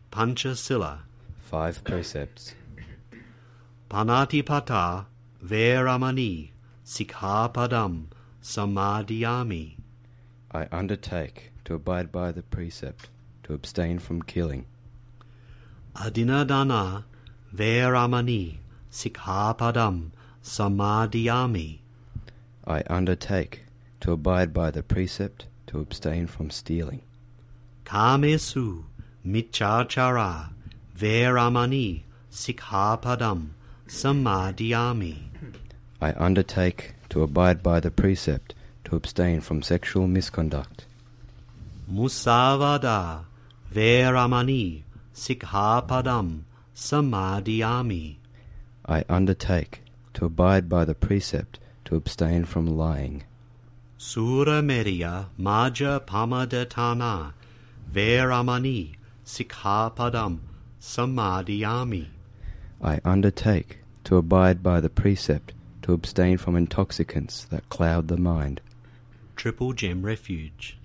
Panchasila. 5 precepts. Panatipata Veramani Sikhapadam Samadhiyami. I undertake to abide by the precept to abstain from killing. Adinadana Veramani Sikhapadam Samadhiyami. I undertake to abide by the precept to abstain from stealing. Kamesu Michachara Veramani Sikhapadam Samadhiyami. I undertake to abide by the precept to abstain from sexual misconduct. Musavada Veramani Sikhapadam Samadhiyami. I undertake to abide by the precept to abstain from lying. Suramerya Maja Pamadatana Veramani Sikhapadam Samadhiyami. I undertake to abide by the precept to abstain from intoxicants that cloud the mind. Triple Gem Refuge.